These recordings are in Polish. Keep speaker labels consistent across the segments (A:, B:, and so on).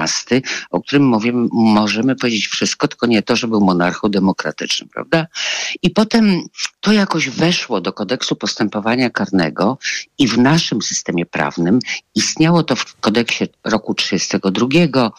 A: o którym możemy powiedzieć wszystko, tylko nie to, że był monarchą demokratycznym, prawda? I potem to jakoś weszło do kodeksu postępowania karnego i w naszym systemie prawnym istniało to w kodeksie roku 32,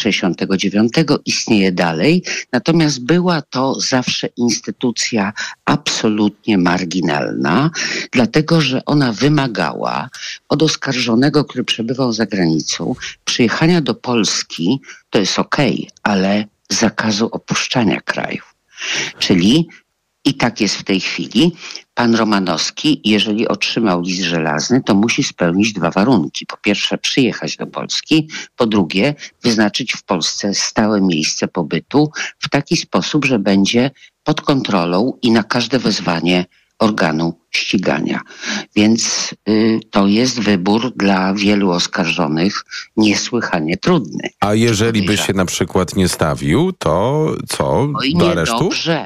A: 69, istnieje dalej, natomiast była to zawsze instytucja absolutnie marginalna, dlatego że ona wymagała od oskarżonego, który przebywał za granicą, przyjechania do Polski, to jest okej, ale zakazu opuszczania kraju. Czyli i tak jest w tej chwili. Pan Romanowski, jeżeli otrzymał list żelazny, to musi spełnić dwa warunki. Po pierwsze, przyjechać do Polski. Po drugie, wyznaczyć w Polsce stałe miejsce pobytu w taki sposób, że będzie pod kontrolą i na każde wezwanie organu ścigania. Więc to jest wybór dla wielu oskarżonych niesłychanie trudny.
B: A jeżeli by się na przykład nie stawił, to co? Do aresztu?
A: Dobrze.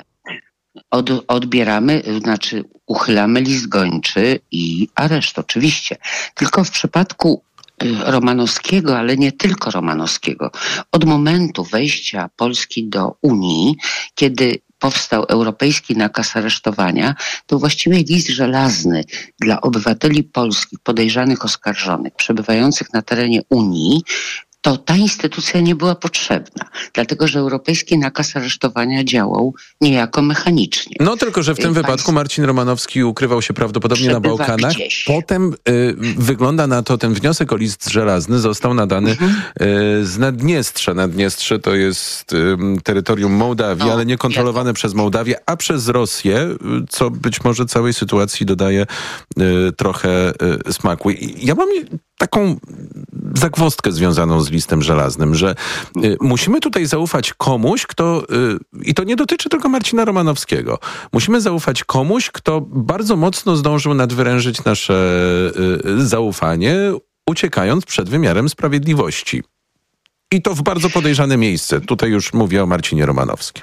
A: Odbieramy, znaczy uchylamy list gończy i areszt oczywiście. Tylko w przypadku Romanowskiego, ale nie tylko Romanowskiego, od momentu wejścia Polski do Unii, kiedy powstał europejski nakaz aresztowania, to właściwie list żelazny dla obywateli polskich podejrzanych, oskarżonych, przebywających na terenie Unii, to ta instytucja nie była potrzebna, dlatego że europejski nakaz aresztowania działał niejako mechanicznie.
B: No tylko, że w tym wypadku Marcin Romanowski ukrywał się prawdopodobnie na Bałkanach.
A: Gdzieś.
B: Potem wygląda na to, ten wniosek o list żelazny został nadany z Naddniestrza. Naddniestrze to jest terytorium Mołdawii, ale nie kontrolowane przez Mołdawię, a przez Rosję, co być może całej sytuacji dodaje trochę smaku. Ja mam taką zagwozdkę związaną z listem żelaznym, że musimy tutaj zaufać komuś, kto, i to nie dotyczy tylko Marcina Romanowskiego, musimy zaufać komuś, kto bardzo mocno zdążył nadwyrężyć nasze zaufanie, uciekając przed wymiarem sprawiedliwości. I to w bardzo podejrzane miejsce. Tutaj już mówię o Marcinie Romanowskim.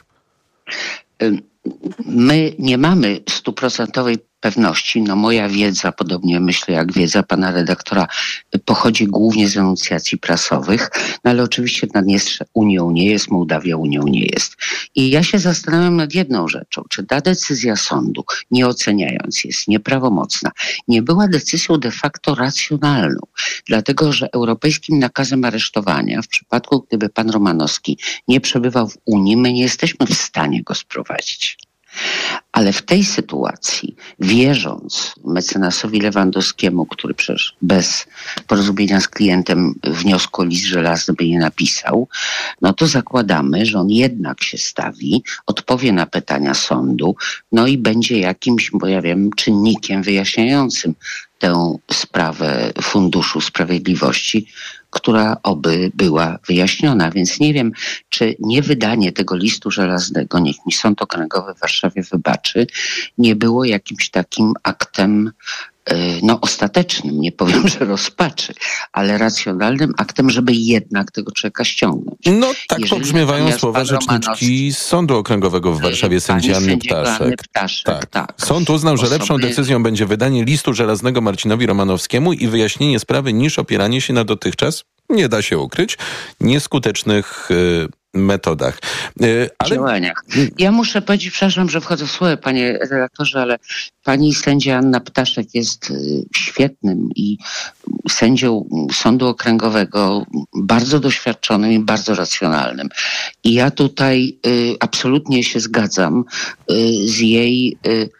A: My nie mamy 100% pewności. No moja wiedza, podobnie myślę jak wiedza pana redaktora, pochodzi głównie z enuncjacji prasowych, no ale oczywiście Naddniestrze Unią nie jest, Mołdawia Unią nie jest. I ja się zastanawiam nad jedną rzeczą, czy ta decyzja sądu, nie oceniając, jest nieprawomocna, nie była decyzją de facto racjonalną, dlatego że europejskim nakazem aresztowania, w przypadku gdyby pan Romanowski nie przebywał w Unii, my nie jesteśmy w stanie go sprowadzić. Ale w tej sytuacji, wierząc mecenasowi Lewandowskiemu, który przecież bez porozumienia z klientem wniosku o list żelazny by nie napisał, no to zakładamy, że on jednak się stawi, odpowie na pytania sądu, no i będzie jakimś, bo ja wiem, czynnikiem wyjaśniającym tę sprawę Funduszu Sprawiedliwości, która oby była wyjaśniona. Więc nie wiem, czy niewydanie tego listu żelaznego, niech mi Sąd Okręgowy w Warszawie wybaczy, nie było jakimś takim aktem ostatecznym, nie powiem, że rozpaczy, ale racjonalnym aktem, żeby jednak tego człowieka ściągnąć.
B: No tak pobrzmiewają słowa rzeczniczki Sądu Okręgowego w Warszawie, sędzi Anny Ptaszek. Tak. Sąd uznał, że lepszą decyzją będzie wydanie listu żelaznego Marcinowi Romanowskiemu i wyjaśnienie sprawy niż opieranie się na dotychczas, nie da się ukryć, nieskutecznych metodach.
A: Działaniach. Ja muszę powiedzieć, przepraszam, że wchodzę w słowo, panie redaktorze, ale pani sędzia Anna Ptaszek jest świetnym i sędzią Sądu Okręgowego, bardzo doświadczonym i bardzo racjonalnym. I ja tutaj absolutnie się zgadzam z jej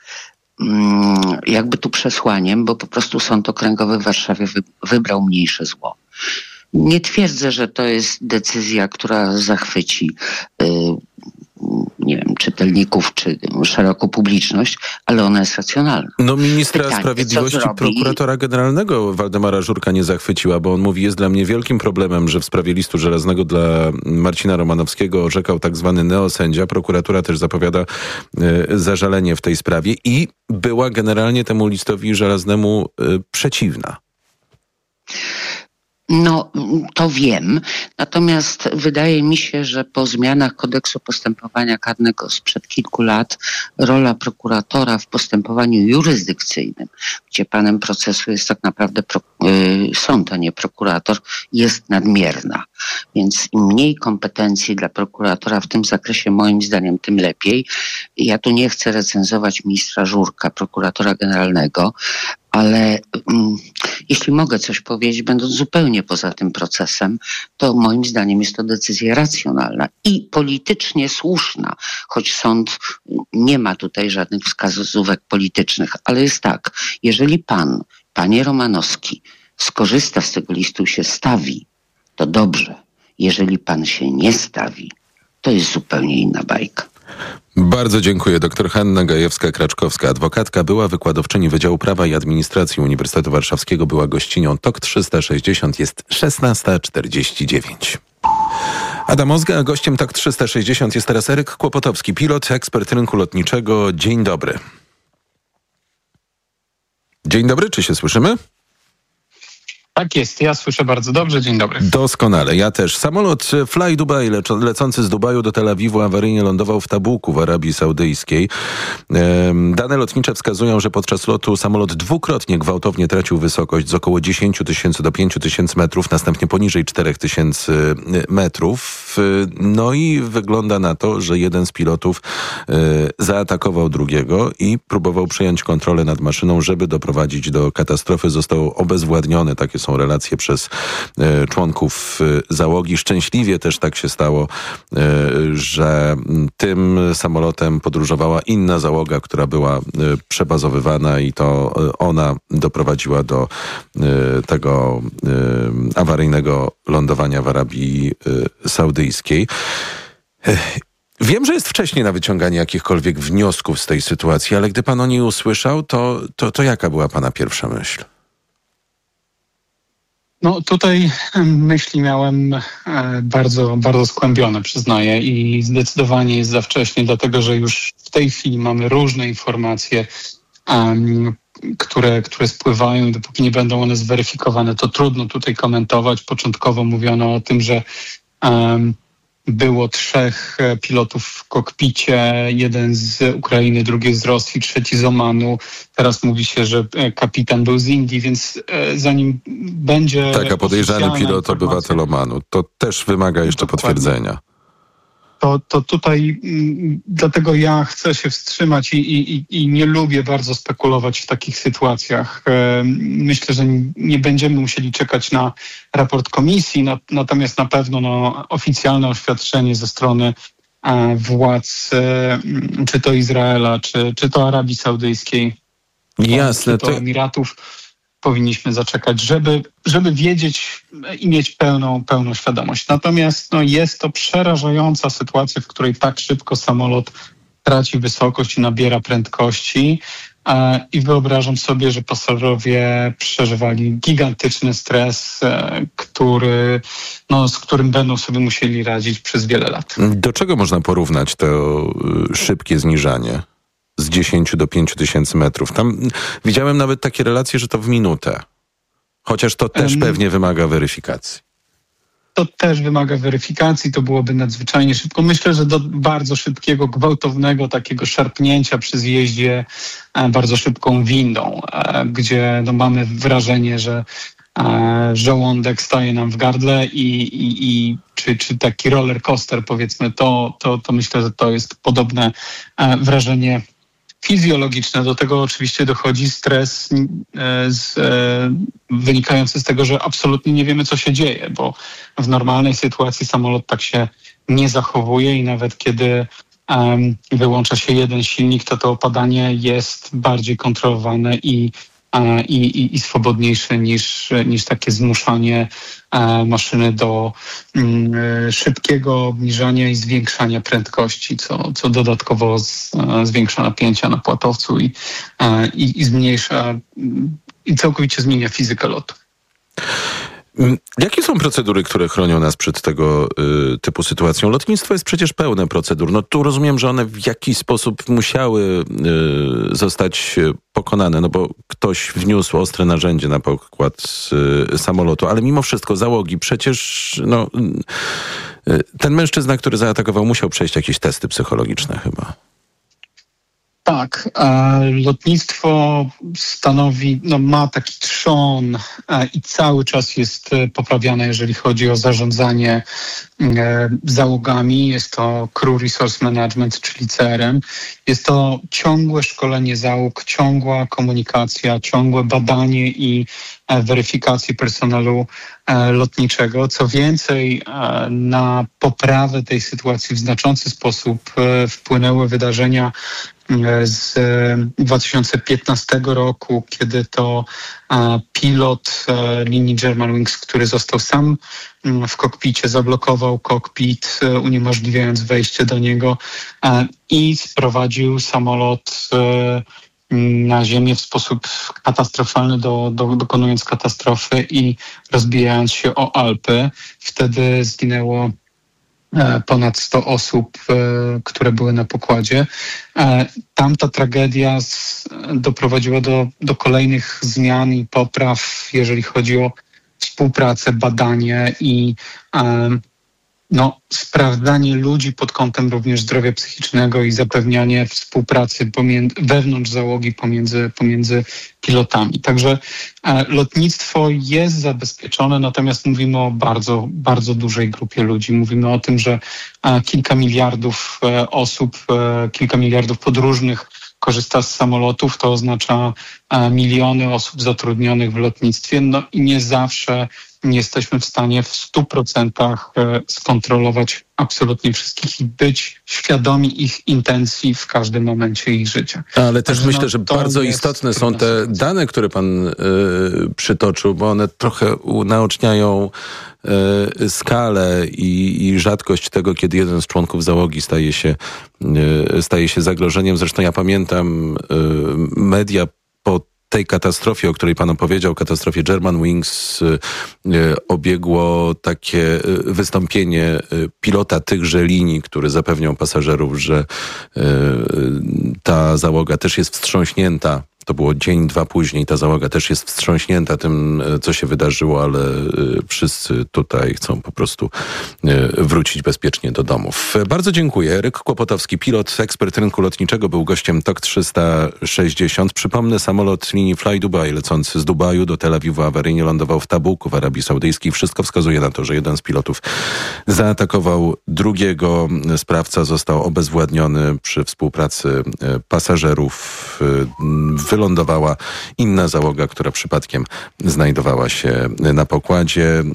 A: jakby tu przesłaniem, bo po prostu Sąd Okręgowy w Warszawie wybrał mniejsze zło. Nie twierdzę, że to jest decyzja, która zachwyci nie wiem, czytelników, czy szeroką publiczność, ale ona jest racjonalna.
B: No ministra sprawiedliwości, prokuratora generalnego Waldemara Żurka nie zachwyciła, bo on mówi, jest dla mnie wielkim problemem, że w sprawie listu żelaznego dla Marcina Romanowskiego orzekał tak zwany neosędzia. Prokuratura też zapowiada zażalenie w tej sprawie i była generalnie temu listowi żelaznemu przeciwna.
A: No, to wiem. Natomiast wydaje mi się, że po zmianach kodeksu postępowania karnego sprzed kilku lat rola prokuratora w postępowaniu jurysdykcyjnym, gdzie panem procesu jest tak naprawdę sąd, a nie prokurator, jest nadmierna. Więc im mniej kompetencji dla prokuratora w tym zakresie, moim zdaniem, tym lepiej. Ja tu nie chcę recenzować ministra Żurka, prokuratora generalnego, ale jeśli mogę coś powiedzieć, będąc zupełnie poza tym procesem, to moim zdaniem jest to decyzja racjonalna i politycznie słuszna, choć sąd nie ma tutaj żadnych wskazówek politycznych, ale jest tak, jeżeli panie Romanowski, skorzysta z tego listu, się stawi, to dobrze. Jeżeli pan się nie stawi, to jest zupełnie inna bajka.
B: Bardzo dziękuję. Dr Hanna Gajewska-Kraczkowska, adwokatka, była wykładowczyni Wydziału Prawa i Administracji Uniwersytetu Warszawskiego, była gościnią TOK 360, jest 16:49. Adam Ozga, a gościem TOK 360 jest teraz Eryk Kłopotowski, pilot, ekspert rynku lotniczego. Dzień dobry. Dzień dobry, czy się słyszymy?
C: Tak jest, ja słyszę bardzo dobrze. Dzień dobry.
B: Doskonale, ja też. Samolot Fly Dubai lecący z Dubaju do Tel Awiwu awaryjnie lądował w Tabuku w Arabii Saudyjskiej. Dane lotnicze wskazują, że podczas lotu samolot dwukrotnie gwałtownie tracił wysokość z około 10 000 do 5 000 metrów, następnie poniżej 4 000 metrów. No i wygląda na to, że jeden z pilotów zaatakował drugiego i próbował przejąć kontrolę nad maszyną, żeby doprowadzić do katastrofy. Został obezwładniony, takie są relacje przez członków załogi. Szczęśliwie też tak się stało, że tym samolotem podróżowała inna załoga, która była przebazowywana i to ona doprowadziła do tego awaryjnego lądowania w Arabii Saudyjskiej. Wiem, że jest wcześniej na wyciąganie jakichkolwiek wniosków z tej sytuacji, ale gdy pan o niej usłyszał, to jaka była pana pierwsza myśl?
C: No tutaj myśli miałem bardzo, bardzo skłębione, przyznaję, i zdecydowanie jest za wcześnie, dlatego że już w tej chwili mamy różne informacje, które spływają i dopóki nie będą one zweryfikowane, to trudno tutaj komentować. Początkowo mówiono o tym, że było 3 pilotów w kokpicie, jeden z Ukrainy, drugi z Rosji, trzeci z Omanu. Teraz mówi się, że kapitan był z Indii, więc zanim będzie...
B: Tak, a podejrzany pilot obywatel Omanu. To też wymaga jeszcze potwierdzenia.
C: To tutaj dlatego ja chcę się wstrzymać i nie lubię bardzo spekulować w takich sytuacjach. Myślę, że nie będziemy musieli czekać na raport komisji, natomiast na pewno oficjalne oświadczenie ze strony władz, czy to Izraela, czy to Arabii Saudyjskiej,
B: jasne,
C: czy to Emiratów, powinniśmy zaczekać, żeby wiedzieć i mieć pełną świadomość. Natomiast jest to przerażająca sytuacja, w której tak szybko samolot traci wysokość i nabiera prędkości. I wyobrażam sobie, że pasażerowie przeżywali gigantyczny stres, z którym będą sobie musieli radzić przez wiele lat.
B: Do czego można porównać to szybkie zniżanie? Z 10 do 5 000 metrów. Tam widziałem nawet takie relacje, że to w minutę. Chociaż to też pewnie wymaga weryfikacji.
C: To też wymaga weryfikacji, to byłoby nadzwyczajnie szybko. Myślę, że do bardzo szybkiego, gwałtownego takiego szarpnięcia przy zjeździe bardzo szybką windą, gdzie mamy wrażenie, że żołądek staje nam w gardle czy taki roller coaster, powiedzmy, to myślę, że to jest podobne wrażenie fizjologiczne. Do tego oczywiście dochodzi stres wynikający z tego, że absolutnie nie wiemy, co się dzieje, bo w normalnej sytuacji samolot tak się nie zachowuje i nawet kiedy wyłącza się jeden silnik, to opadanie jest bardziej kontrolowane i swobodniejsze niż takie zmuszanie maszyny do szybkiego obniżania i zwiększania prędkości, co dodatkowo zwiększa napięcia na płatowcu i zmniejsza i całkowicie zmienia fizykę lotu.
B: Jakie są procedury, które chronią nas przed tego typu sytuacją? Lotnictwo jest przecież pełne procedur. No tu rozumiem, że one w jakiś sposób musiały zostać pokonane, no bo ktoś wniósł ostre narzędzie na pokład samolotu, ale mimo wszystko załogi przecież ten mężczyzna, który zaatakował, musiał przejść jakieś testy psychologiczne chyba.
C: Tak, lotnictwo stanowi, ma taki trzon i cały czas jest poprawiane, jeżeli chodzi o zarządzanie załogami. Jest to Crew Resource Management, czyli CRM. Jest to ciągłe szkolenie załóg, ciągła komunikacja, ciągłe badanie i weryfikacji personelu lotniczego. Co więcej, na poprawę tej sytuacji w znaczący sposób wpłynęły wydarzenia z 2015 roku, kiedy to pilot linii Germanwings, który został sam w kokpicie, zablokował kokpit, uniemożliwiając wejście do niego i sprowadził samolot na ziemię w sposób katastrofalny, dokonując katastrofy i rozbijając się o Alpy. Wtedy zginęło ponad 100 osób, które były na pokładzie. Tamta tragedia doprowadziła do kolejnych zmian i popraw, jeżeli chodzi o współpracę, badanie i sprawdzanie ludzi pod kątem również zdrowia psychicznego i zapewnianie współpracy wewnątrz załogi pomiędzy pilotami. Także lotnictwo jest zabezpieczone, natomiast mówimy o bardzo, bardzo dużej grupie ludzi. Mówimy o tym, że kilka miliardów osób, kilka miliardów podróżnych korzysta z samolotów. To oznacza miliony osób zatrudnionych w lotnictwie. I nie zawsze nie jesteśmy w stanie w 100% skontrolować absolutnie wszystkich i być świadomi ich intencji w każdym momencie ich życia.
B: Ale też myślę, że bardzo istotne są te dane, które pan przytoczył, bo one trochę unaoczniają skalę i rzadkość tego, kiedy jeden z członków załogi staje się zagrożeniem. Zresztą ja pamiętam media po tej katastrofie, o której pan opowiedział, katastrofie Germanwings, obiegło takie wystąpienie pilota tychże linii, który zapewniał pasażerów, że ta załoga też jest wstrząśnięta. To było dzień, dwa później. Ta załoga też jest wstrząśnięta tym, co się wydarzyło, ale wszyscy tutaj chcą po prostu wrócić bezpiecznie do domów. Bardzo dziękuję. Ryk Kłopotowski, pilot, ekspert rynku lotniczego, był gościem TOK 360. Przypomnę, samolot linii Fly Dubai lecący z Dubaju do Tel Awiwu awaryjnie lądował w Tabuku w Arabii Saudyjskiej. Wszystko wskazuje na to, że jeden z pilotów zaatakował drugiego. Sprawca został obezwładniony przy współpracy pasażerów. Wylądowała inna załoga, która przypadkiem znajdowała się na pokładzie.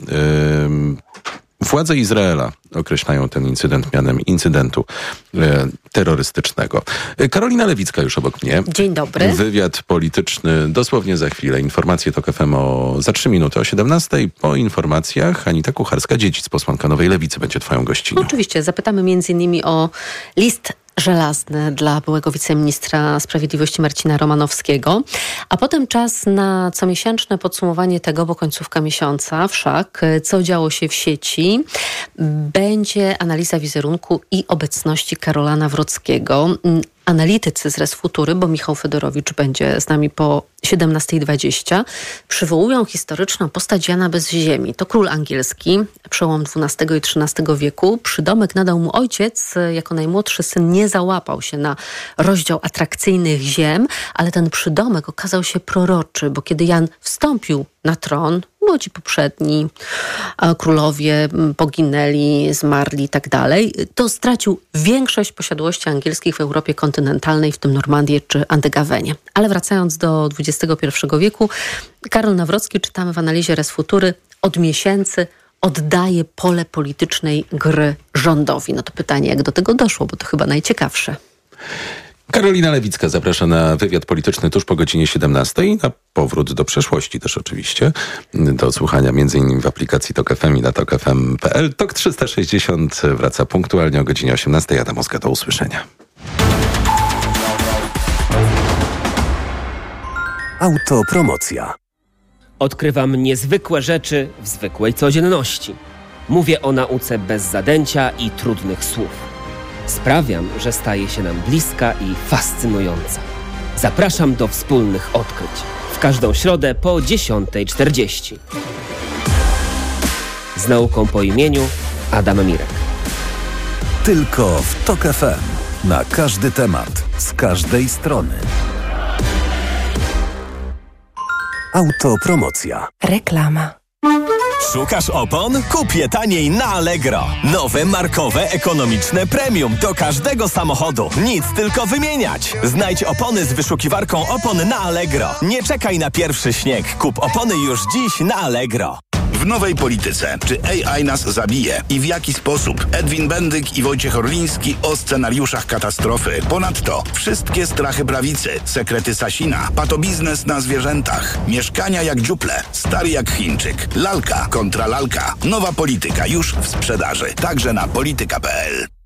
B: Władze Izraela określają ten incydent mianem incydentu terrorystycznego. Karolina Lewicka już obok mnie.
D: Dzień dobry.
B: Wywiad polityczny dosłownie za chwilę. Informacje TOK FM za 3 minuty o 17:00. Po informacjach Anita Kucharska-Dziedzic, posłanka Nowej Lewicy, będzie twoją gościnią.
D: Oczywiście. Zapytamy m.in. o list żelazny dla byłego wiceministra sprawiedliwości Marcina Romanowskiego, a potem czas na comiesięczne podsumowanie tego, bo końcówka miesiąca, wszak co działo się w sieci. Będzie analiza wizerunku i obecności Karola Nawrockiego. Analitycy z Resfutury, bo Michał Fedorowicz będzie z nami po 17:20, przywołują historyczną postać Jana bez ziemi. To król angielski, przełom XII i XIII wieku. Przydomek nadał mu ojciec. Jako najmłodszy syn nie załapał się na rozdział atrakcyjnych ziem, ale ten przydomek okazał się proroczy, bo kiedy Jan wstąpił na tron, bo ci poprzedni królowie poginęli, zmarli i tak dalej, to stracił większość posiadłości angielskich w Europie kontynentalnej, w tym Normandię czy Antygawenię. Ale wracając do XXI wieku, Karol Nawrocki, czytamy w analizie Resfutury, od miesięcy oddaje pole politycznej gry rządowi. No to pytanie, jak do tego doszło, bo to chyba najciekawsze.
B: Karolina Lewicka zaprasza na wywiad polityczny tuż po godzinie 17:00 na powrót do przeszłości też oczywiście. Do odsłuchania m.in. w aplikacji TOK FM i na tokfm.pl. TOK 360 wraca punktualnie o godzinie 18:00. Adam Oskar, do usłyszenia.
E: Autopromocja. Odkrywam niezwykłe rzeczy w zwykłej codzienności. Mówię o nauce bez zadęcia i trudnych słów. Sprawiam, że staje się nam bliska i fascynująca. Zapraszam do wspólnych odkryć. W każdą środę po 10:40. Z nauką po imieniu Adam Mirek.
F: Tylko w TOK FM. Na każdy temat, z każdej strony. Autopromocja.
G: Reklama.
H: Szukasz opon? Kup je taniej na Allegro. Nowe, markowe, ekonomiczne premium do każdego samochodu. Nic, tylko wymieniać. Znajdź opony z wyszukiwarką opon na Allegro. Nie czekaj na pierwszy śnieg. Kup opony już dziś na Allegro.
I: W nowej polityce. Czy AI nas zabije? I w jaki sposób? Edwin Bendyk i Wojciech Orliński o scenariuszach katastrofy. Ponadto wszystkie strachy prawicy, sekrety Sasina, patobiznes na zwierzętach, mieszkania jak dziuple, stary jak Chińczyk, lalka kontra lalka. Nowa polityka już w sprzedaży. Także na polityka.pl.